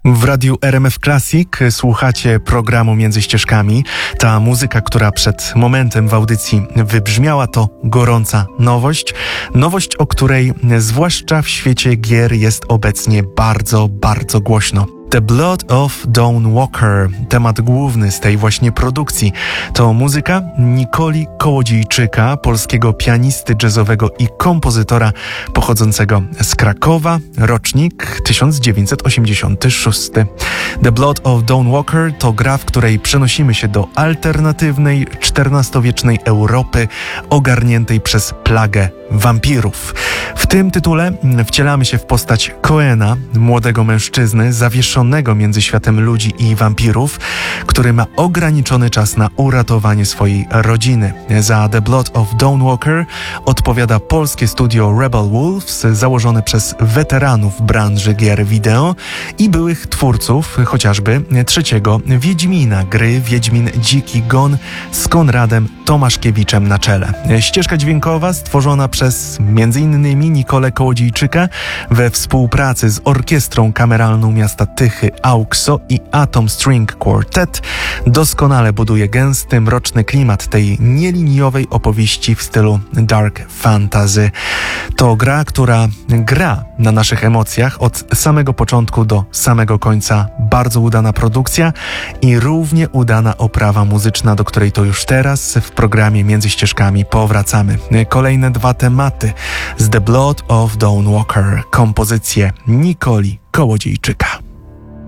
W radiu RMF Classic słuchacie programu Między Ścieżkami. Ta muzyka, która przed momentem w audycji wybrzmiała, to gorąca nowość. Nowość, o której zwłaszcza w świecie gier jest obecnie bardzo, bardzo głośno. The Blood of Dawn Walker, temat główny z tej właśnie produkcji, to muzyka Nikoli Kołodziejczyka, polskiego pianisty jazzowego i kompozytora pochodzącego z Krakowa, rocznik 1986. The Blood of Dawn Walker to gra, w której przenosimy się do alternatywnej, XIV-wiecznej Europy ogarniętej przez plagę wampirów. W tym tytule wcielamy się w postać Coena, młodego mężczyzny zawieszonego między światem ludzi i wampirów, który ma ograniczony czas na uratowanie swojej rodziny. Za The Blood of Dawn Walker odpowiada polskie studio Rebel Wolves, założone przez weteranów branży gier wideo i byłych twórców chociażby trzeciego Wiedźmina, gry Wiedźmin Dziki Gon z Konradem Tomaszkiewiczem na czele. Ścieżka dźwiękowa stworzona przez m.in. Nikolę Kołodziejczyka we współpracy z Orkiestrą Kameralną Miasta Tychy AUXO i Atom String Quartet doskonale buduje gęsty, mroczny klimat tej nieliniowej opowieści w stylu dark fantasy. To gra, która gra na naszych emocjach od samego początku do samego końca. Bardzo udana produkcja i równie udana oprawa muzyczna, do której to już teraz w programie Między Ścieżkami powracamy. Kolejne dwa tematy z The Blood of Dawn Walker, kompozycje Nikoli Kołodziejczyka.